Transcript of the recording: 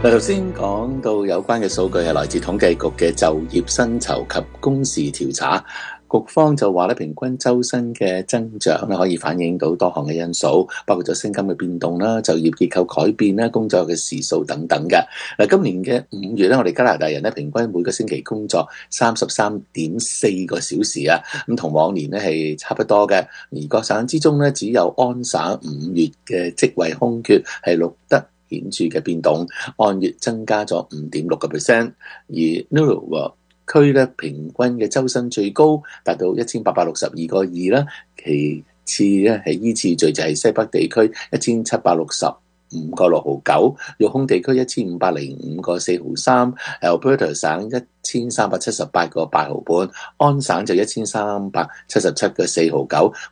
嗱，頭先講到有關嘅數據係來自統計局嘅就業薪酬及工時調查，局方就話咧，平均周薪嘅增長咧可以反映到多項嘅因素，包括咗薪金嘅變動啦、就業結構改變啦、工作嘅時數等等嘅。嗱，今年嘅5月咧，我哋加拿大人咧平均每個星期工作33.4個小時啊，咁同往年咧係差不多嘅。而各省之中咧，只有安省5月嘅職位空缺係錄得顯著嘅變動，按月增加咗5.6%，而 Nunavut 區咧平均嘅周薪最高達到1862.2啦，其次咧係依次序就係西北地區1765.6毫9，育空地區1505.4毫3， Alberta 省1378.8毫半，安省就1377.4毫9。